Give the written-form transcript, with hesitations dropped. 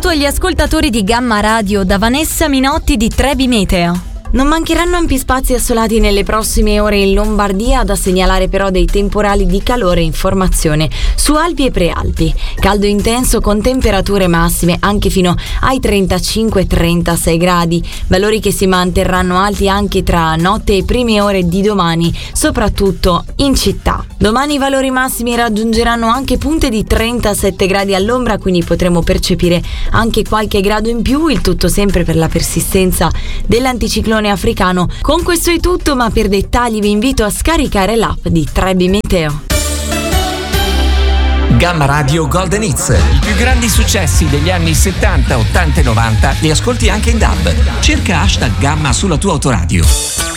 saluto agli ascoltatori di Gamma Radio da Vanessa Minotti di Trebi Meteo. Non mancheranno ampi spazi assolati nelle prossime ore in Lombardia, da segnalare però dei temporali di calore in formazione su Alpi e Prealpi. Caldo intenso con temperature massime anche fino ai 35-36 gradi, valori che si manterranno alti anche tra notte e prime ore di domani, soprattutto in città. Domani i valori massimi raggiungeranno anche punte di 37 gradi all'ombra, quindi potremo percepire anche qualche grado in più, il tutto sempre per la persistenza dell'anticiclone africano. Con questo è tutto, ma per dettagli vi invito a scaricare l'app di Trebi Meteo. Gamma Radio Golden Hits. I più grandi successi degli anni 70, 80 e 90 li ascolti anche in DAB. Cerca #Gamma sulla tua autoradio.